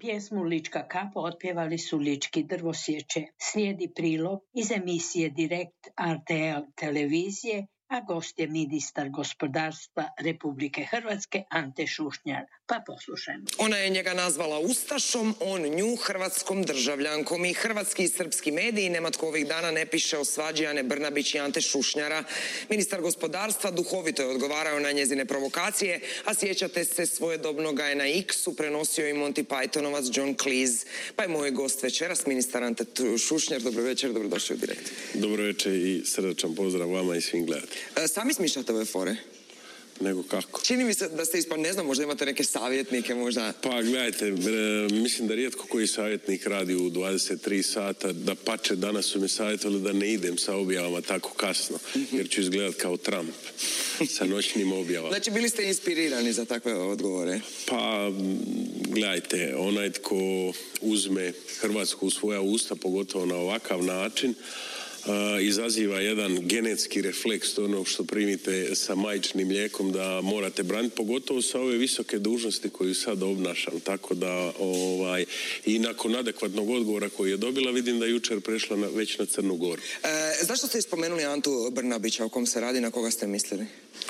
Pjesmu Lička kapa otpjevali su Lički drvosječe. Slijedi prilog iz emisije Direkt RTL televizije, a gost je ministar gospodarstva Republike Hrvatske Ante Šušnjar. Pa poslušajmo. Ona je njega nazvala ustašom, on nju hrvatskom državljankom. I hrvatski i srpski mediji, nema tko ovih dana ne piše o svađi Ane Brnabić i Ante Šušnjara. Ministar gospodarstva duhovito je odgovarao na njezine provokacije, a sjećate se, svojedobno ga je na X-u prenosio i Monty Pythonovac John Cleese. Pa je moj gost večeras, ministar Ante Šušnjar. Dobro večer, dobrodošli u Direkt. Dobro večer i srdačan pozdrav vama i svim gledateljima. Sami smišljate ove fore? Nego kako? Čini mi se da ste ne znam, možda imate neke savjetnike, možda... Pa gledajte, mislim da rijetko koji savjetnik radi u 23 sata, da pače danas su mi savjetovali da ne idem sa objavama tako kasno, jer ću izgledat kao Trump sa noćnim objavama. Znači, bili ste inspirirani za takve odgovore? Pa, gledajte, onaj tko uzme Hrvatsku u svoja usta, pogotovo na ovakav način, izaziva jedan genetski refleks onog što primite sa majčinim mlijekom da morate braniti, pogotovo sa ove visoke dužnosti koju sad obnašam. Tako da, i nakon adekvatnog odgovora koji je dobila, vidim da je jučer prešla već na Crnu Goru. Zašto ste spomenuli Antu Brnabića, o kom se radi, na koga ste mislili?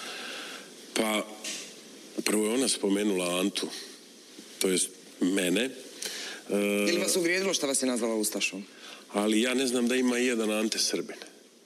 Pa, prvo je ona spomenula Antu, to jest mene. Ili vas uvrijedilo što vas je nazvala ustašom? Ali ja ne znam da ima i jedan Ante Srbin.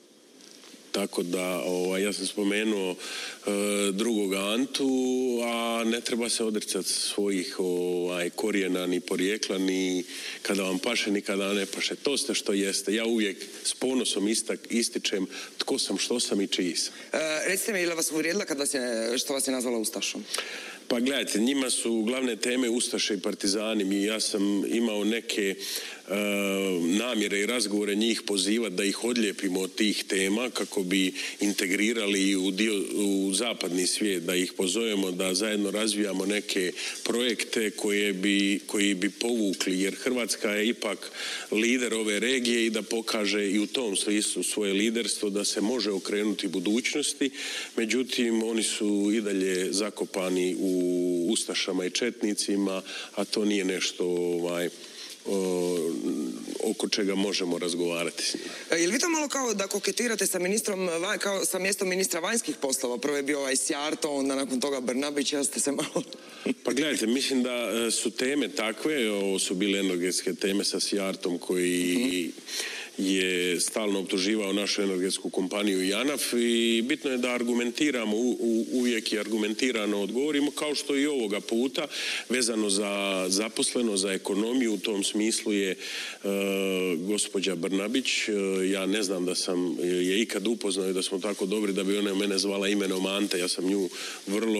Tako da, ja sam spomenuo drugoga Antu, a ne treba se odricati svojih korijena ni porijekla, ni kada vam paše, ni kada ne paše. To ste što jeste. Ja uvijek s ponosom ističem tko sam, što sam i čiji sam. Recite mi, je li vas uvrijedila što vas je nazvala ustašom? Pa gledajte, njima su glavne teme ustaše i partizani. Ja sam imao neke namjere i razgovore njih pozivati da ih odlijepimo od tih tema kako bi integrirali u zapadni svijet, da ih pozovemo da zajedno razvijamo neke projekte koji bi povukli, jer Hrvatska je ipak lider ove regije i da pokaže i u tom smislu svoje liderstvo da se može okrenuti budućnosti. Međutim, oni su i dalje zakopani u ustašama i četnicima, a to nije nešto oko čega možemo razgovarati s njima. Je li vi to malo kao da koketirate sa mjestom ministra vanjskih poslova? Prvo je bio Sjarto, onda nakon toga Brnabić, ja ste se malo... Pa gledajte, mislim da su teme takve, ovo su bile energetske teme sa Sjartom koji je stalno optuživao našu energetsku kompaniju JANAF i bitno je da argumentiramo, uvijek i argumentirano odgovorimo, kao što i ovoga puta, vezano za zaposleno, za ekonomiju. U tom smislu je gospođa Brnabić, ja ne znam da sam je ikad upoznao i da smo tako dobri da bi ona mene zvala imenom Ante. Ja sam nju vrlo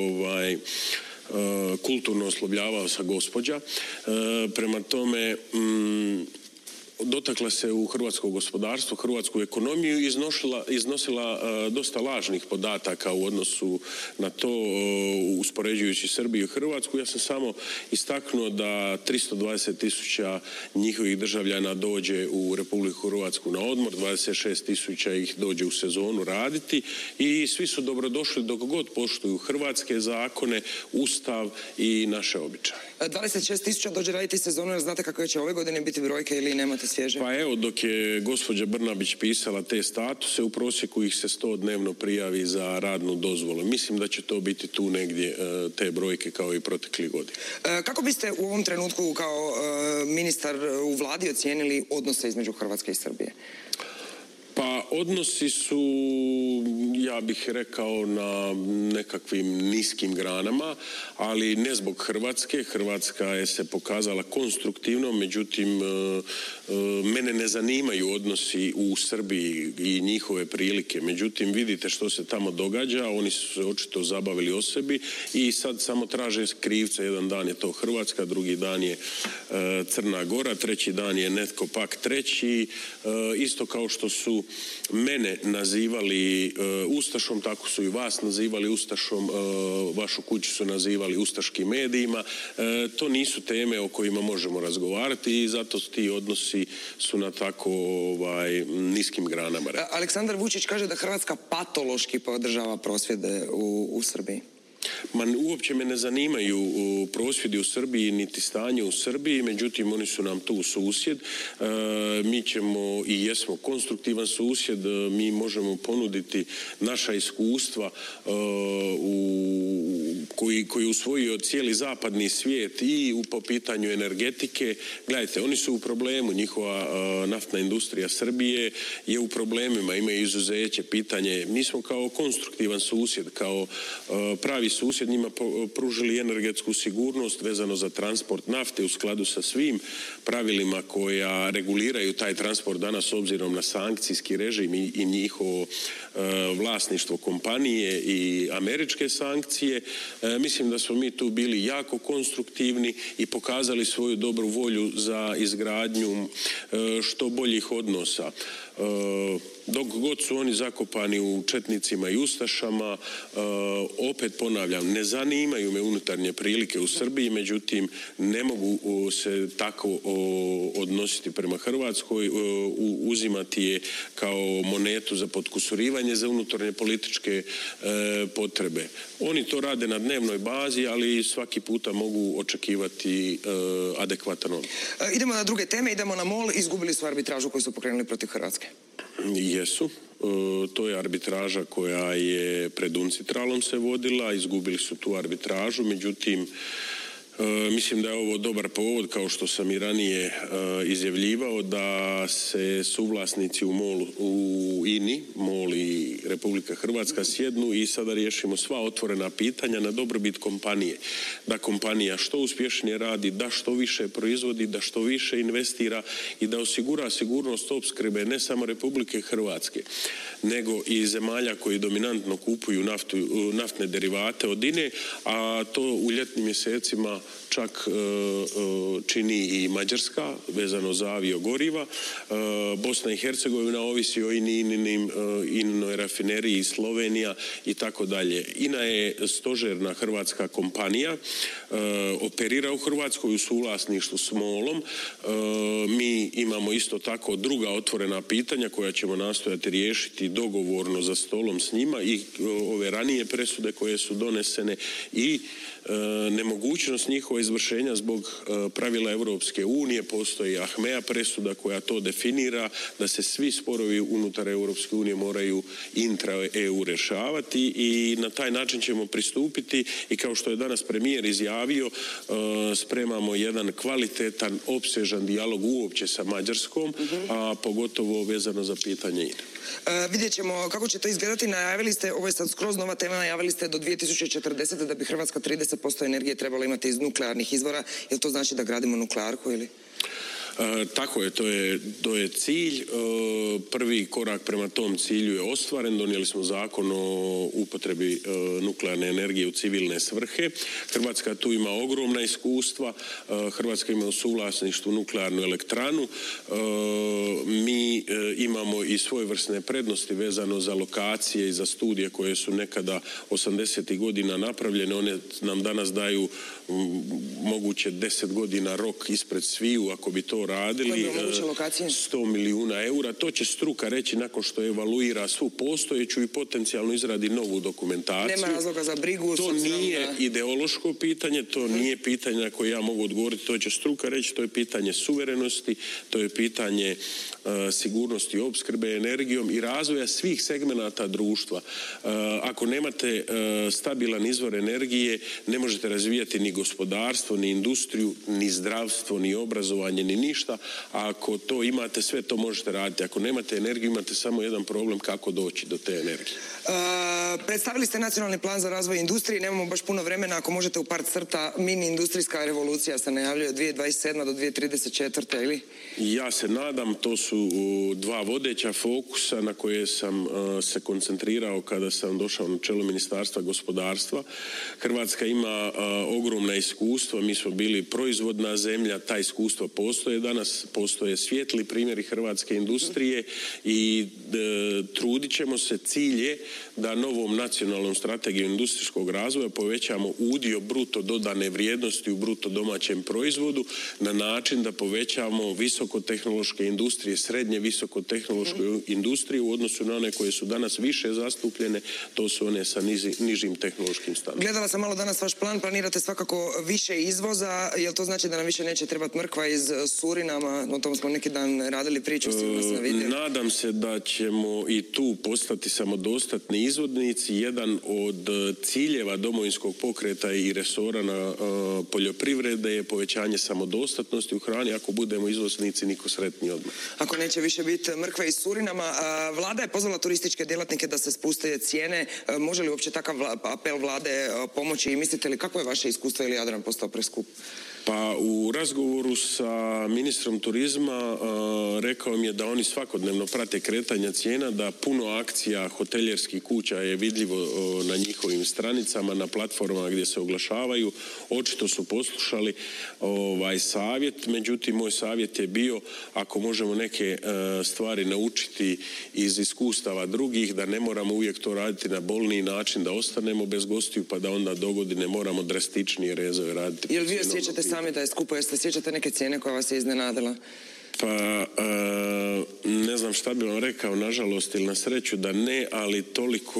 kulturno oslovljavao sa gospođa. Prema tome, dotakla se u hrvatsko gospodarstvo, hrvatsku ekonomiju i iznosila dosta lažnih podataka u odnosu na to, uspoređujući Srbiju i Hrvatsku. Ja sam samo istaknuo da 320.000 njihovih državljana dođe u Republiku Hrvatsku na odmor, 26.000 ih dođe u sezonu raditi i svi su dobrodošli dok god poštuju hrvatske zakone, Ustav i naše običaje. 26.000 dođe raditi sezonu, jer znate kakve će ove godine biti brojke ili nemate svježe? Pa evo, dok je gospođa Brnabić pisala te statuse, u prosjeku ih se 100 dnevno prijavi za radnu dozvolu. Mislim da će to biti tu negdje te brojke kao i protekli godina. Kako biste u ovom trenutku kao ministar u vladi ocijenili odnose između Hrvatske i Srbije? Pa odnosi su, ja bih rekao, na nekakvim niskim granama, ali ne zbog Hrvatske. Hrvatska je se pokazala konstruktivno, međutim, mene ne zanimaju odnosi u Srbiji i njihove prilike. Međutim, vidite što se tamo događa, oni su se očito zabavili o sebi i sad samo traže krivca. Jedan dan je to Hrvatska, drugi dan je Crna Gora, treći dan je netko pak treći. Isto kao što su mene nazivali ustašom, tako su i vas nazivali ustašom, vašu kuću su nazivali ustaškim medijima. To nisu teme o kojima možemo razgovarati i zato ti odnosi su na tako niskim granama. Aleksandar Vučić kaže da Hrvatska patološki podržava prosvjede u Srbiji. Uopće me ne zanimaju prosvjedi u Srbiji niti stanje u Srbiji, međutim oni su nam tu susjed. Mi ćemo i jesmo konstruktivan susjed, mi možemo ponuditi naša iskustva koji je usvojio cijeli zapadni svijet i po pitanju energetike. Gledajte, oni su u problemu, njihova naftna industrija Srbije je u problemima, imaju izuzeće, pitanje. Mi smo kao konstruktivan susjed, kao pravi susjed njima pružili energetsku sigurnost vezano za transport nafte u skladu sa svim pravilima koja reguliraju taj transport danas s obzirom na sankcijski režim i njihovo vlasništvo kompanije i američke sankcije. Mislim da smo mi tu bili jako konstruktivni i pokazali svoju dobru volju za izgradnju što boljih odnosa. Dok god su oni zakopani u četnicima i ustašama, opet ponavljam, ne zanimaju me unutarnje prilike u Srbiji, međutim ne mogu se tako odnositi prema Hrvatskoj, uzimati je kao monetu za potkusurivanje za unutarnje političke potrebe. Oni to rade na dnevnoj bazi, ali svaki puta mogu očekivati adekvatan odgovor. Idemo na druge teme, idemo na MOL. Izgubili su arbitražu koju su pokrenuli protiv Hrvatske. Jesu. To je arbitraža koja je pred UNCITRAL-om se vodila, izgubili su tu arbitražu, međutim mislim da je ovo dobar povod, kao što sam i ranije izjavljivao, da se suvlasnici u INI, MOL i Republika Hrvatska sjednu i sada riješimo sva otvorena pitanja na dobrobit kompanije. Da kompanija što uspješnije radi, da što više proizvodi, da što više investira i da osigura sigurnost opskrbe ne samo Republike Hrvatske, nego i zemalja koji dominantno kupuju naftne derivate od INE, a to u ljetnim mjesecima čak čini i Mađarska, vezano za aviogoriva. Bosna i Hercegovina ovisi o INA-inoj rafineriji, Slovenija i tako dalje. INA je stožerna hrvatska kompanija, operira u Hrvatskoj u suvlasništvu s MOL-om. Mi imamo isto tako druga otvorena pitanja koja ćemo nastojati riješiti dogovorno za stolom s njima i ove ranije presude koje su donesene i nemogućnost njihova izvršenja zbog pravila Europske unije. Postoji Ahmea presuda koja to definira, da se svi sporovi unutar Europske unije moraju intra-EU rješavati i na taj način ćemo pristupiti i kao što je danas premijer izjavio, spremamo jedan kvalitetan, opsežan dijalog uopće sa Mađarskom, a pogotovo vezano za pitanje INA. Vidjet ćemo kako će to izgledati. Najavili ste, ovo je sad skroz nova tema, najavili ste do 2040. da bi Hrvatska 30% energije trebala imati iz nuklearnih izvora. Jel to znači da gradimo nuklearku ili? Tako je, to je cilj. Prvi korak prema tom cilju je ostvaren. Donijeli smo zakon o upotrebi nuklearne energije u civilne svrhe. Hrvatska tu ima ogromna iskustva. Hrvatska ima u suvlasništvu nuklearnu elektranu. Mi imamo i svojevrsne prednosti vezano za lokacije i za studije koje su nekada 80. godina napravljene. One nam danas daju moguće 10 godina rok ispred sviju ako bi to radili. 100 milijuna eura. To će struka reći nakon što evaluira svu postojeću i potencijalno izradi novu dokumentaciju. Nema razloga za brigu. To nije ideološko pitanje, to nije pitanje na koje ja mogu odgovoriti. To će struka reći, to je pitanje suverenosti, to je pitanje sigurnosti opskrbe energijom i razvoja svih segmenata društva. Ako nemate stabilan izvor energije, ne možete razvijati ni gospodarstvo, ni industriju, ni zdravstvo, ni obrazovanje, ni ništa. A ako to imate, sve to možete raditi. Ako nemate energiju, imate samo jedan problem kako doći do te energije. Predstavili ste nacionalni plan za razvoj industrije. Nemamo baš puno vremena. Ako možete u par crta, mini industrijska revolucija se najavljuje od 2027. do 2034. ili? Ja se nadam, to su dva vodeća fokusa na koje sam se koncentrirao kada sam došao na čelo Ministarstva gospodarstva. Hrvatska ima ogromnu ogromna iskustva, mi smo bili proizvodna zemlja, ta iskustva postoje danas, postoje svijetli primjeri hrvatske industrije i trudit ćemo se, cilj je da novom nacionalnom strategijom industrijskog razvoja povećamo udio bruto dodane vrijednosti u bruto domaćem proizvodu na način da povećamo visokotehnološke industrije, srednje visokotehnološke industrije u odnosu na one koje su danas više zastupljene, to su one sa nižim tehnološkim standardima. Gledala sam malo danas vaš plan, planirate svakako više izvoza, jel to znači da nam više neće trebati mrkva iz Surinama, o tom smo neki dan radili priču, sigurno sam vidio. Nadam se da ćemo i tu postati samodostatni izvoznici. Jedan od ciljeva Domovinskog pokreta i resora na poljoprivrede je povećanje samodostatnosti u hrani. Ako budemo izvoznici, niko sretniji odmah. Ako neće više biti mrkve iz Surinama, vlada je pozvala turističke djelatnike da se spuste cijene. Može li uopće takav apel vlade pomoći i mislite li kako je vaše iskustvo ili Jadran postao preskup? Pa u razgovoru sa ministrom turizma rekao mi je da oni svakodnevno prate kretanja cijena, da puno akcija hoteljerskih kuća je vidljivo na njihovim stranicama, na platformama gdje se oglašavaju. Očito su poslušali savjet, međutim moj savjet je bio, ako možemo neke stvari naučiti iz iskustava drugih, da ne moramo uvijek to raditi na bolniji način, da ostanemo bez gostiju pa da onda dogodine moramo drastičnije rezove raditi. Jel vi osjećate sami da je skupo, jeste sjećate neke cijene koja vas je iznenadila? Pa ne znam šta bi vam rekao, nažalost ili na sreću da ne, ali toliko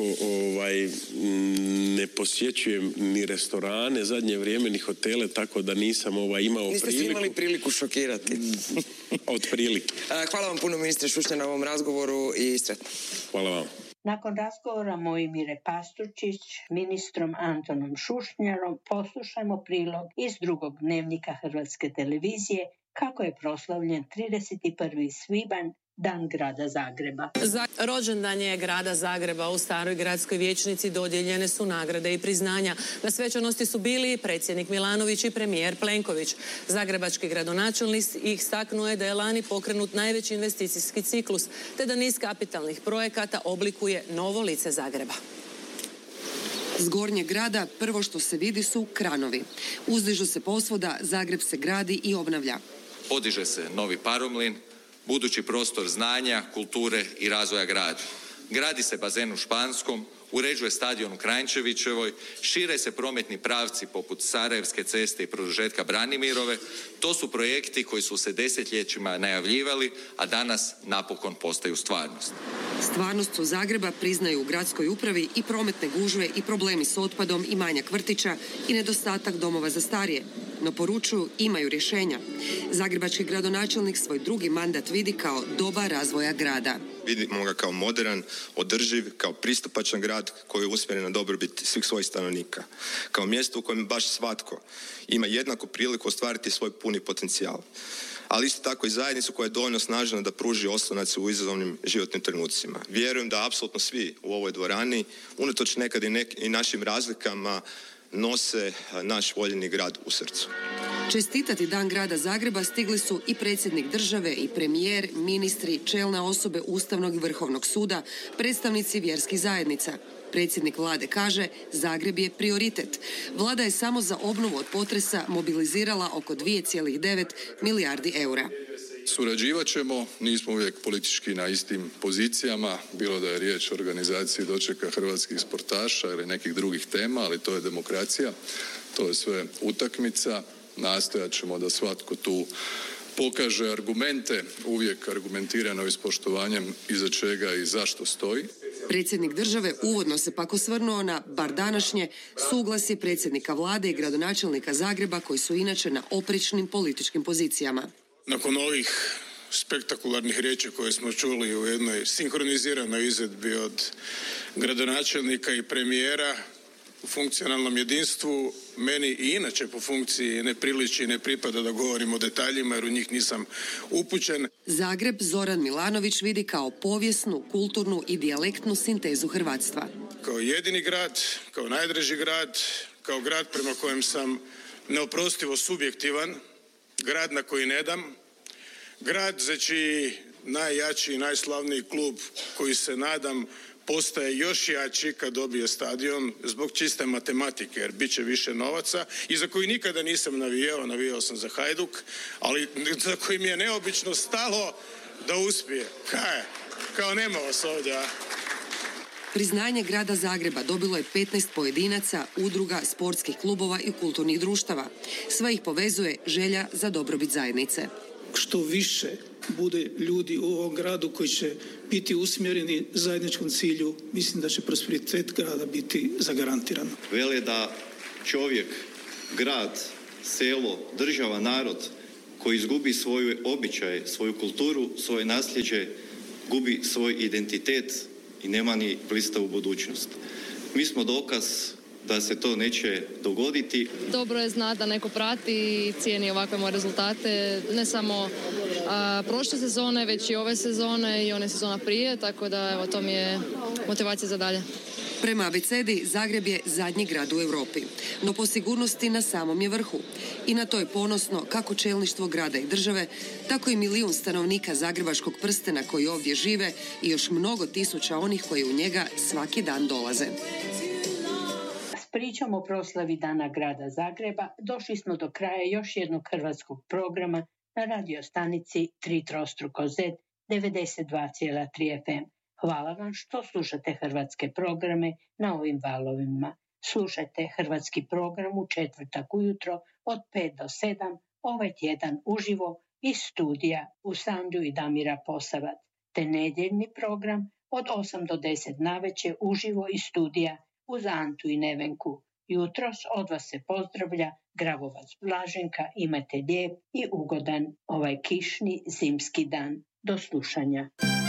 ne posjećujem ni restorane zadnje vrijeme, ni hotele, tako da nisam imao priliku. Niste svi imali priliku šokirati. Otprilike. Hvala vam puno, ministre Šušnjar, na ovom razgovoru i sretno. Hvala vam. Nakon razgovora Mojmire Pastorčić s ministrom Antonom Šušnjarom poslušajmo prilog iz drugog dnevnika Hrvatske televizije kako je proslavljen 31. svibanj, Dan grada Zagreba. Za rođendan je grada Zagreba u Staroj gradskoj vijećnici dodijeljene su nagrade i priznanja. Na svečanosti su bili predsjednik Milanović i premijer Plenković. Zagrebački gradonačelnik istaknuo je da je lani pokrenut najveći investicijski ciklus, te da niz kapitalnih projekata oblikuje novo lice Zagreba. S gornjeg grada prvo što se vidi su kranovi. Uzdižu se posvuda, Zagreb se gradi i obnavlja. Podiže se novi paromlin, budući prostor znanja, kulture i razvoja grada. Gradi se bazen u Španskom, uređuje stadion u Kranjčevićevoj, šire se prometni pravci poput Sarajevske ceste i produžetka Branimirove. To su projekti koji su se desetljećima najavljivali, a danas napokon postaju stvarnost. Stvarnost u Zagreba priznaju u gradskoj upravi i prometne gužve i problemi s otpadom i manjak vrtića i nedostatak domova za starije. No poručuju, imaju rješenja. Zagrebački gradonačelnik svoj drugi mandat vidi kao doba razvoja grada. Vidimo ga kao moderan, održiv, kao pristupačan grad koji je usmjeren na dobrobit svih svojih stanovnika. Kao mjesto u kojem baš svatko ima jednaku priliku ostvariti svoj puni potencijal. Ali isto tako i zajednicu koja je dovoljno snažna da pruži oslonac u izazovnim životnim trenucima. Vjerujem da apsolutno svi u ovoj dvorani, unatoč nekad i našim razlikama, nose naš voljeni grad u srcu. Čestitati Dan grada Zagreba stigli su i predsjednik države i premijer, ministri, čelne osobe Ustavnog i Vrhovnog suda, predstavnici vjerskih zajednica. Predsjednik vlade kaže, Zagreb je prioritet. Vlada je samo za obnovu od potresa mobilizirala oko 2,9 milijardi eura. Surađivat ćemo, nismo uvijek politički na istim pozicijama, bilo da je riječ o organizaciji dočeka hrvatskih sportaša ili nekih drugih tema, ali to je demokracija, to je sve utakmica. Nastojat ćemo da svatko tu pokaže argumente, uvijek argumentirano i s poštovanjem iza čega i zašto stoji. Predsjednik države uvodno se pak osvrnuo na, bar današnje, suglasje predsjednika vlade i gradonačelnika Zagreba koji su inače na oprečnim političkim pozicijama. Nakon ovih spektakularnih riječi koje smo čuli u jednoj sinhroniziranoj izvedbi od gradonačelnika i premijera u funkcionalnom jedinstvu, meni i inače po funkciji ne priliči i ne pripada da govorim o detaljima jer u njih nisam upućen. Zagreb Zoran Milanović vidi kao povijesnu, kulturnu i dijalektnu sintezu hrvatstva. Kao jedini grad, kao najdraži grad, kao grad prema kojem sam neoprostivo subjektivan, grad na koji ne dam, grad za čiji najjači i najslavniji klub koji se nadam postaje još jači kad dobije stadion zbog čiste matematike, jer bit će više novaca i za koji nikada nisam navijao sam za Hajduk, ali za koji mi je neobično stalo da uspije. Kao nema vas ovdje, a? Priznanje grada Zagreba dobilo je 15 pojedinaca, udruga, sportskih klubova i kulturnih društava. Sve ih povezuje želja za dobrobit zajednice. Što više bude ljudi u ovom gradu koji će biti usmjereni zajedničkom cilju, mislim da će prosperitet grada biti zagarantiran. Vele da čovjek, grad, selo, država, narod koji izgubi svoje običaje, svoju kulturu, svoje nasljeđe, gubi svoj identitet i nema ni blistavu budućnost. Mi smo dokaz da se to neće dogoditi. Dobro je znati da neko prati i cijeni ovakve moje rezultate, ne samo prošle sezone, već i ove sezone i one sezona prije, tako da evo, to mi je motivacija za dalje. Prema abecedi, Zagreb je zadnji grad u Europi, no po sigurnosti na samom je vrhu. I na to je ponosno kako čelništvo grada i države, tako i 1 milijun stanovnika zagrebačkog prstena koji ovdje žive i još mnogo tisuća onih koji u njega svaki dan dolaze. S pričom o proslavi Dana grada Zagreba došli smo do kraja još jednog hrvatskog programa na radiostanici 3x Z 92,3 FM. Hvala vam što slušate hrvatske programe na ovim valovima. Slušajte hrvatski program u četvrtak ujutro od 5 do 7, ovaj tjedan uživo iz studija u Sandu i Damira Posavac, te nedjeljni program od 8 do 10 navečer uživo iz studija uz Antu i Nevenku. Jutros od vas se pozdravlja Gravovac Blaženka, imate lijep i ugodan ovaj kišni zimski dan. Do slušanja.